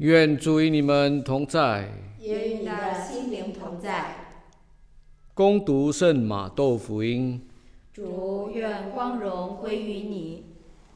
愿主与你们同在， 也与你的心灵同在。 恭读圣马窦福音。 主，愿光荣归于你。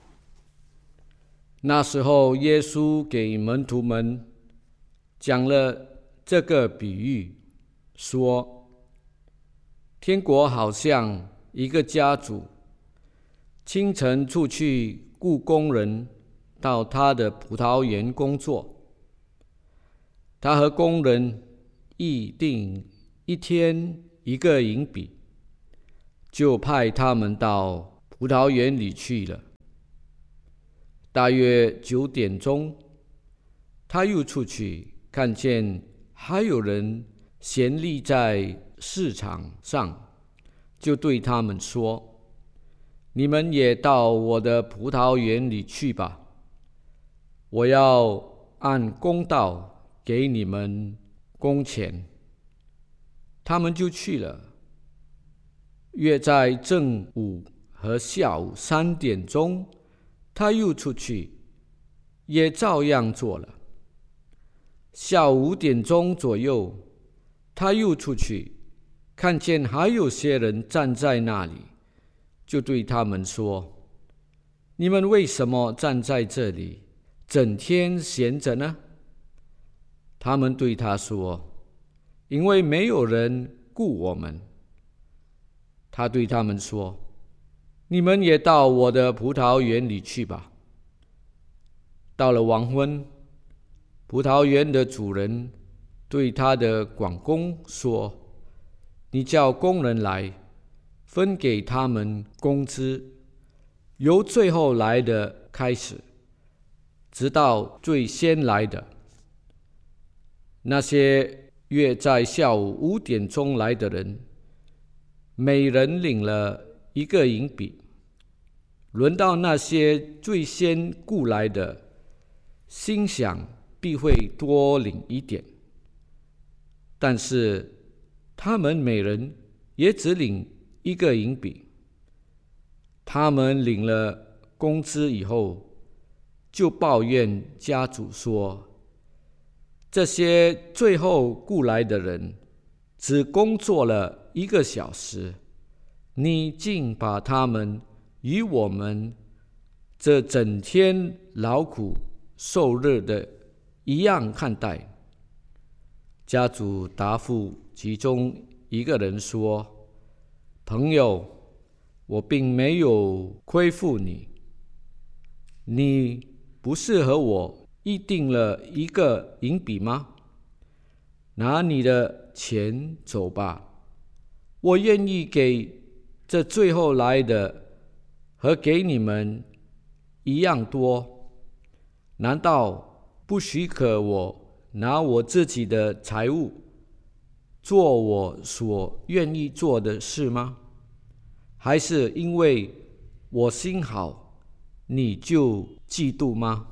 那时候，耶稣给门徒们讲了这个比喻，说：天国好像一个家主，清晨出去雇工人到他的葡萄园工作。他和工人议定一天一个银币，就派他们到葡萄园里去了。大约9点钟，他又出去，看见还有人闲立在市场上，就对他们说：你们也到我的葡萄园里去吧，我要按公道给你们工钱。他们就去了。约在正午和下午3点钟，他又出去，也照样做了。下午5点钟左右，他又出去，看见还有些人站在那里，就对他们说：你们为什么站在这里，整天闲着呢？他们对他说：因为没有人雇我们。他对他们说：你们也到我的葡萄园里去吧。到了黄昏，葡萄园的主人对他的管工说：你叫工人来，分给他们工资，由最后来的开始，直到最先来的。那些约在下午5点钟来的人，每人领了1个银币。轮到那些最先雇来的，心想必会多领一点，但是他们每人也只领1个银币。他们领了工资以后，就抱怨家主说：这些最后雇来的人只工作了1个小时，你竟把他们与我们这整天劳苦受热的一样看待。家主答复其中一个人说：朋友，我并没有亏负你，你不是和我议定了1个银币吗？拿你的钱走吧，我愿意给这最后来的和给你们一样多。难道不许可我拿我自己的财物做我所愿意做的事吗？还是因为我心好，你就嫉妒吗？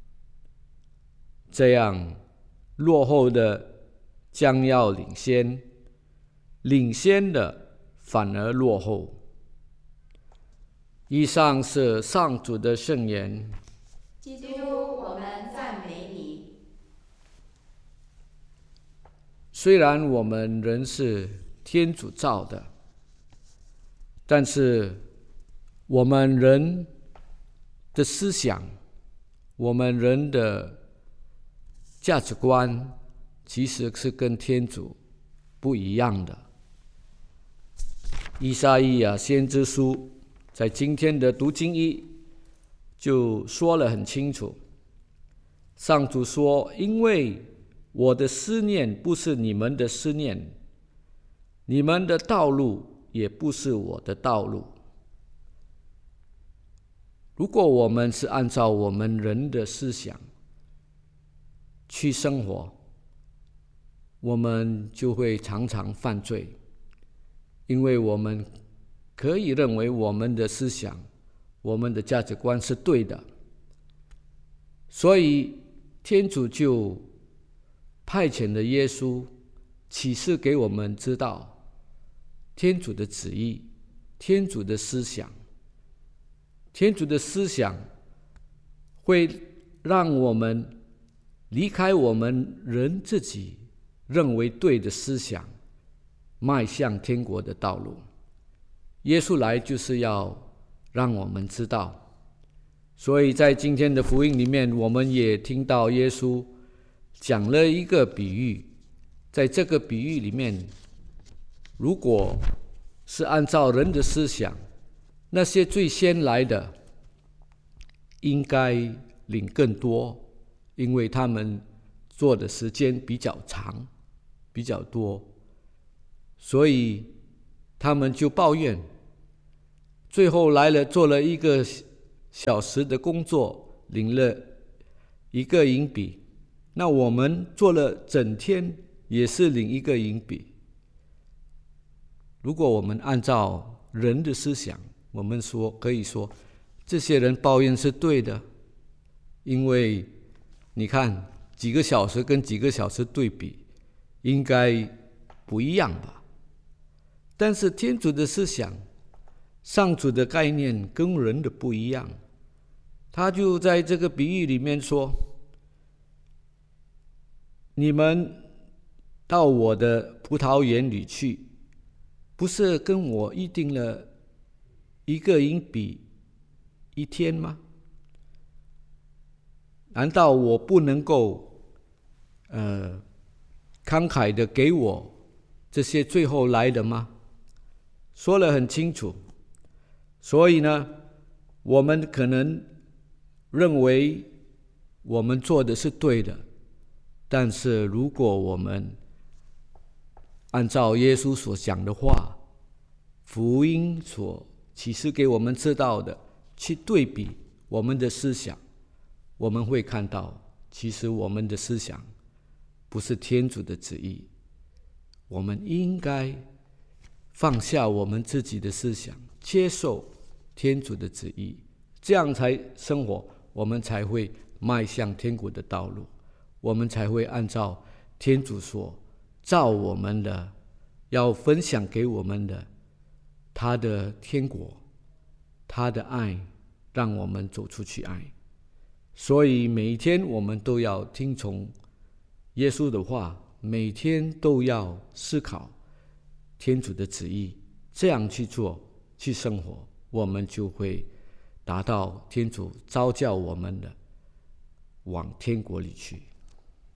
这样，落后的将要领先，领先的反而落后。以上是上主的圣言。 基督，我们赞美你。 虽然我们人是天主造的，但是我们人的思想，我们人的价值观其实是跟天主不一样的。以赛亚先知书在今天的读经1就说了很清楚，上主说：因为我的思念不是你们的思念，你们的道路也不是我的道路。如果我们是按照我们人的思想去生活，我们就会常常犯罪，因为我们可以认为我们的思想、我们的价值观是对的，所以天主就派遣了耶稣，启示给我们知道天主的旨意、天主的思想。天主的思想会让我们离开我们人自己认为对的思想，迈向天国的道路。耶稣来就是要让我们知道，所以在今天的福音里面，我们也听到耶稣讲了一个比喻。在这个比喻里面，如果是按照人的思想，那些最先来的应该领更多，因为他们做的时间比较长，比较多，所以他们就抱怨，最后来了做了1个小时的工作，领了1个银币，那我们做了整天也是领1个银币。如果我们按照人的思想，我们可以说这些人抱怨是对的，因为你看几个小时跟几个小时对比，应该不一样吧？但是天主的思想，上主的概念跟人的不一样，他就在这个比喻里面说，你们到我的葡萄园里去，不是跟我议定了1个银币1天吗？难道我不能够慷慨的给我这些最后来的吗？说得很清楚。所以呢，我们可能认为我们做的是对的，但是如果我们按照耶稣所讲的话，福音所启示给我们知道的，去对比我们的思想，我们会看到，其实我们的思想不是天主的旨意。我们应该放下我们自己的思想，接受天主的旨意，这样才生活，我们才会迈向天国的道路，我们才会按照天主所造我们的，要分享给我们的他的天国，他的爱，让我们走出去爱。所以每一天我们都要听从耶稣的话，每天都要思考天主的旨意，这样去做，去生活，我们就会达到天主召叫我们的往天国里去。